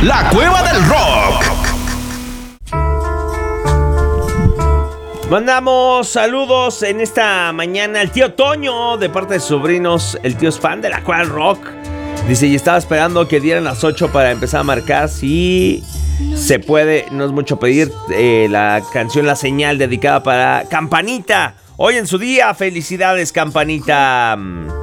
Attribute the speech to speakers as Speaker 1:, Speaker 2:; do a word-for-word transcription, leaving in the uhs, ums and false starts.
Speaker 1: La Cueva del Rock.
Speaker 2: Mandamos saludos en esta mañana al tío Toño de parte de sus sobrinos. El tío es fan de La Cueva del Rock. Dice, y estaba esperando que dieran las ocho para empezar a marcar. Sí, se puede, no es mucho pedir. Eh, la canción La Señal, dedicada para Campanita. Hoy en su día, felicidades, Campanita.